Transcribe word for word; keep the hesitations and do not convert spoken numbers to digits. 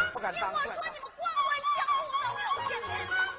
不敢当。 我说你们光我小都没有见面。